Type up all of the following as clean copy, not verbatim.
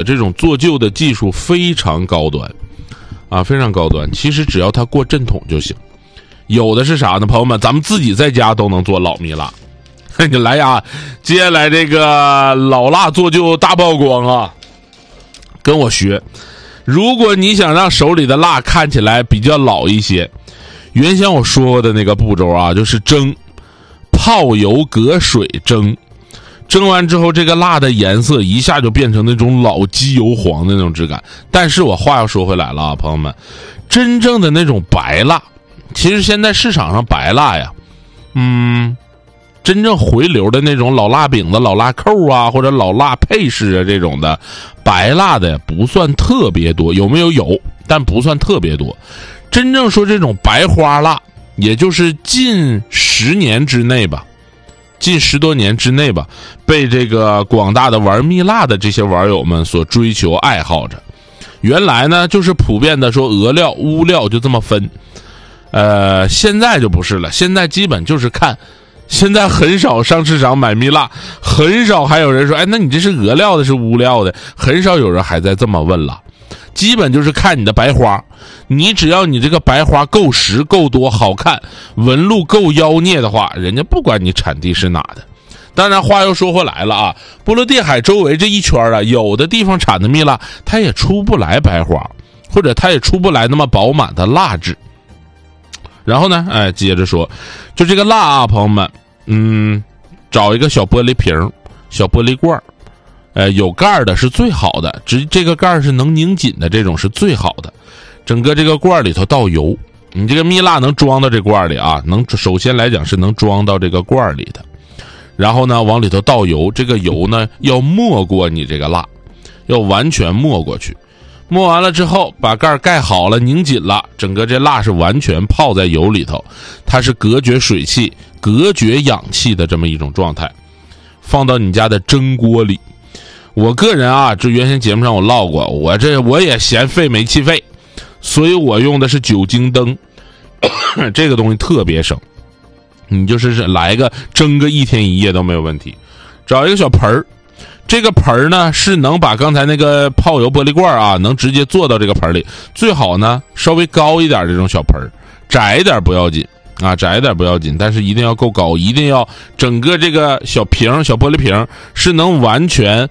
这种做旧的技术非常高端啊，非常高端。其实只要它过震筒就行。有的是啥呢，朋友们，咱们自己在家都能做老蜜蜡。你来呀，接下来这个老蜡做旧大曝光啊，跟我学。如果你想让手里的蜡看起来比较老一些，原先我说过的那个步骤啊，就是蒸、泡油、隔水蒸。蒸完之后，这个蜡的颜色一下就变成那种老机油黄的那种质感。但是我话要说回来了啊，朋友们，真正的那种白蜡，其实现在市场上白蜡呀，真正回流的那种老蜡饼子、老蜡扣啊，或者老蜡配饰啊，这种的白蜡的不算特别多，有没有？有，但不算特别多。真正说这种白花蜡，也就是近10年之内吧，近10多年之内吧，被这个广大的玩蜜蜡的这些玩友们所追求爱好着。原来呢，就是普遍的说俄料、乌料就这么分，现在就不是了，现在基本就是看。现在很少上市场买蜜蜡，很少还有人说，哎，那你这是俄料的，是乌料的，很少有人还在这么问了。基本就是看你的白花，你只要你这个白花够实、够多、好看，纹路够妖孽的话，人家不管你产地是哪的。当然话又说回来了啊，波罗的海周围这一圈啊，有的地方产的蜜蜡它也出不来白花，或者它也出不来那么饱满的蜡质。然后呢，接着说，就这个蜡啊，朋友们，找一个小玻璃瓶、小玻璃罐，有盖的是最好的，这个盖是能拧紧的，这种是最好的。整个这个罐里头倒油，你这个蜜蜡能装到这罐里啊，首先来讲是能装到这个罐里的。然后呢，往里头倒油，这个油呢要没过你这个蜡，要完全没过去。摸完了之后，把盖盖好了，拧紧了，整个这蜡是完全泡在油里头，它是隔绝水汽、隔绝氧气的这么一种状态，放到你家的蒸锅里。我个人啊，这原先节目上我唠过，我也嫌费煤气费，所以我用的是酒精灯，这个东西特别省，你就是来个蒸个1天1夜都没有问题。找一个小盆儿。这个盆儿呢是能把刚才那个泡油玻璃罐啊，能直接做到这个盆里。最好呢稍微高一点这种小盆儿，窄一点不要紧啊，窄一点不要紧，但是一定要够高，一定要整个这个小瓶、小玻璃瓶是能完全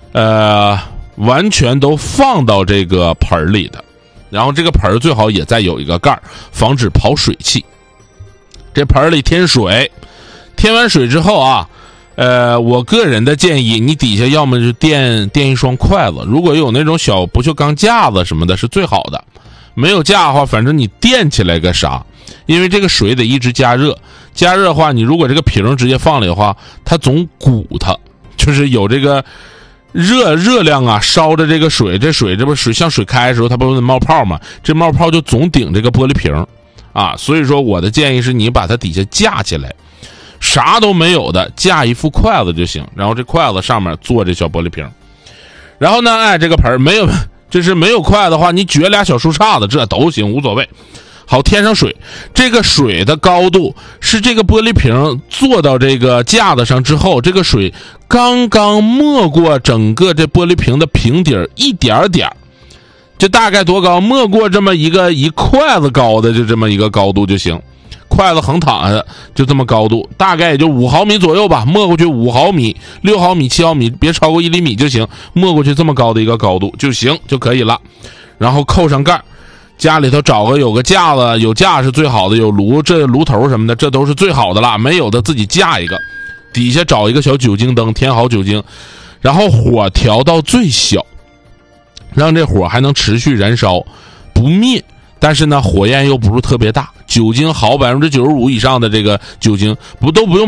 都放到这个盆里的。然后这个盆最好也再有一个盖，防止跑水汽。这盆里添水，添完水之后啊。我个人的建议，你底下要么就垫一双筷子，如果有那种小不锈钢架子什么的是最好的。没有架的话，反正你垫起来个啥，因为这个水得一直加热，加热的话，你如果这个瓶直接放里的话，它总鼓它，就是有这个热量啊烧着这个水，这不水像水开的时候它不是冒泡吗？这冒泡就总顶这个玻璃瓶啊，所以说我的建议是你把它底下架起来。啥都没有的，架一副筷子就行，然后这筷子上面做这小玻璃瓶。然后呢，这个盆没有，就是没有筷子的话，你撅俩小树杈子这都行，无所谓。好，添上水，这个水的高度是这个玻璃瓶做到这个架子上之后，这个水刚刚没过整个这玻璃瓶的瓶底一点点，这大概多高？没过这么一筷子高的，就这么一个高度就行。筷子横躺下就这么高度，大概也就5毫米左右吧，没过去5毫米、6毫米、7毫米，别超过1厘米就行，没过去这么高的一个高度就行就可以了。然后扣上盖，家里头有个架子，有架是最好的，有炉头什么的，这都是最好的啦。没有的自己架一个，底下找一个小酒精灯，添好酒精，然后火调到最小，让这火还能持续燃烧，不灭。但是呢，火焰又不是特别大，酒精好95%以上的这个酒精都不用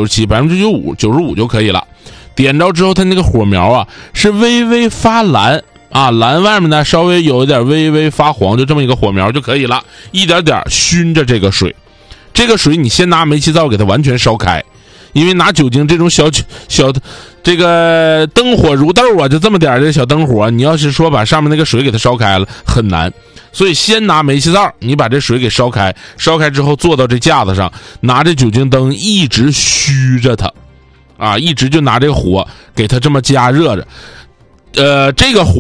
97%，95%就可以了。点着之后，它那个火苗啊是微微发蓝啊，蓝外面呢稍微有一点微微发黄，就这么一个火苗就可以了，一点点熏着这个水。这个水你先拿煤气灶给它完全烧开，因为拿酒精这种小这个灯火如豆啊，就这么点这小灯火，你要是说把上面那个水给它烧开了很难，所以先拿煤气灶你把这水给烧开，烧开之后坐到这架子上，拿这酒精灯一直虚着它啊，一直就拿这个火给它这么加热着，这个火